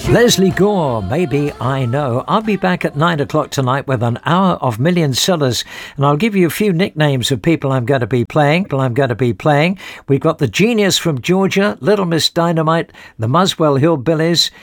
Leslie Gore, Maybe I Know. I'll be back at 9 o'clock tonight with an hour of Million Sellers, and I'll give you a few nicknames of people I'm going to be playing. We've got the Genius from Georgia, Little Miss Dynamite, the Muswell Hillbillies,